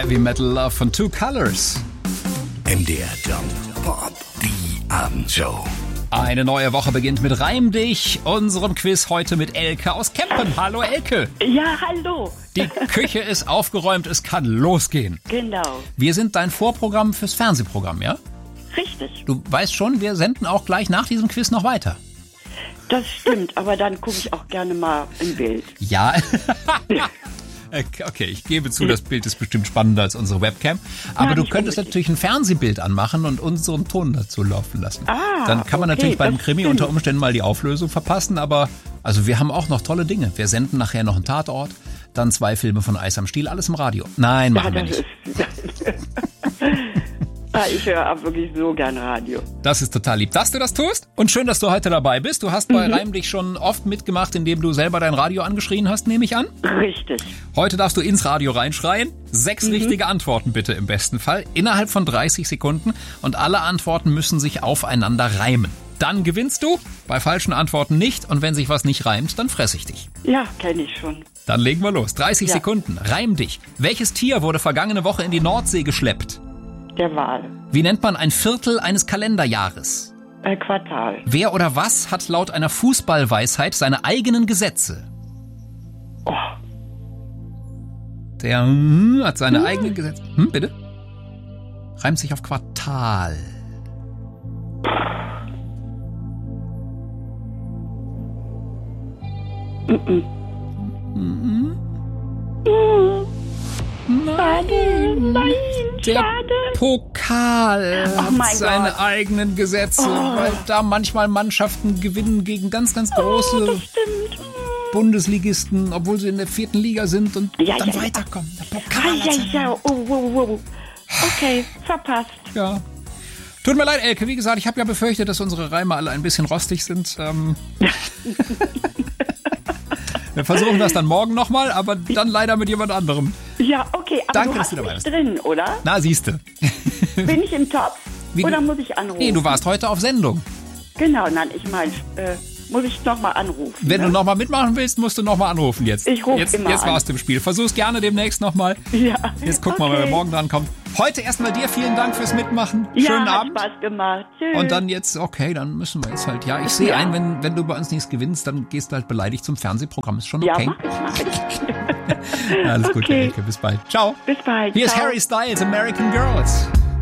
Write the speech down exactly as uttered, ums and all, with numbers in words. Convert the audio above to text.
Heavy Metal Love von Two Colors. M D R Jump Pop, die Abendshow. Eine neue Woche beginnt mit Reim dich, unserem Quiz heute mit Elke aus Kempen. Hallo Elke. Ja, hallo. Die Küche ist aufgeräumt, es kann losgehen. Genau. Wir sind dein Vorprogramm fürs Fernsehprogramm, ja? Richtig. Du weißt schon, wir senden auch gleich nach diesem Quiz noch weiter. Das stimmt, aber dann gucke ich auch gerne mal im Bild. Ja. Okay, ich gebe zu, das Bild ist bestimmt spannender als unsere Webcam. Aber Ja, du nicht könntest unbedingt. natürlich ein Fernsehbild anmachen und unseren Ton dazu laufen lassen. Ah, Dann kann man okay, natürlich beim das Krimi stimmt. unter Umständen mal die Auflösung verpassen. Aber also wir haben auch noch tolle Dinge. Wir senden nachher noch einen Tatort, dann zwei Filme von Eis am Stiel, alles im Radio. Nein, machen wir das nicht. ist. Ah, ich höre auch wirklich so gern Radio. Das ist total lieb, dass du das tust. Und schön, dass du heute dabei bist. Du hast bei Mhm. Reim dich schon oft mitgemacht, indem du selber dein Radio angeschrien hast, nehme ich an. Richtig. Heute darfst du ins Radio reinschreien. Sechs richtige Antworten bitte im besten Fall. Innerhalb von dreißig Sekunden. Und alle Antworten müssen sich aufeinander reimen. Dann gewinnst du. Bei falschen Antworten nicht. Und wenn sich was nicht reimt, dann fress ich dich. Ja, kenne ich schon. Dann legen wir los. dreißig Ja. Sekunden. Reim dich. Welches Tier wurde vergangene Woche in die Nordsee geschleppt? Der Wahl. Wie nennt man ein Viertel eines Kalenderjahres? Äh, Quartal. Wer oder was hat laut einer Fußballweisheit seine eigenen Gesetze? Oh, Der hm, hat seine eigenen Gesetze. Hm, bitte? Reimt sich auf Quartal. schade, nein, Der schade. Pokal Oh hat mein seine Gott. eigenen Gesetze, Oh. weil da manchmal Mannschaften gewinnen gegen ganz, ganz Oh, große das stimmt. Bundesligisten, obwohl sie in der vierten Liga sind und Ja, dann ja, ja. weiterkommen. Der Ah, Pokal hat ja, seine- ja, oh, oh, oh, oh. Okay, verpasst. Ja. Tut mir leid, Elke. Wie gesagt, ich habe ja befürchtet, dass unsere Reime alle ein bisschen rostig sind. Ähm Wir versuchen das dann morgen nochmal, aber dann leider mit jemand anderem. Ja, okay, aber Danke, du dass hast du dabei mich bist. drin, oder? Na, siehste. Bin ich im Topf? Wie- Oder muss ich anrufen? Nee, du warst heute auf Sendung. Genau, nein, ich meine, äh, muss ich nochmal anrufen? Wenn ne? du nochmal mitmachen willst, musst du nochmal anrufen jetzt. Ich ruf jetzt, immer Jetzt an. warst du im Spiel. Versuch's gerne demnächst nochmal. Ja. Jetzt guck mal, okay. wer morgen dran kommt. Heute erstmal dir vielen Dank fürs Mitmachen. Ja, Schönen hat Abend. Spaß gemacht. Tschüss. Und dann jetzt, okay, dann müssen wir jetzt halt, ja, ich sehe Ja. ein, wenn, wenn du bei uns nichts gewinnst, dann gehst du halt beleidigt zum Fernsehprogramm. Ist schon Ja, okay. mach ich, mach ich. Alles Gute, Okay. Elke. Bis bald. Ciao. Bis bald. Hier ist Ciao. Harry Styles, American Girls.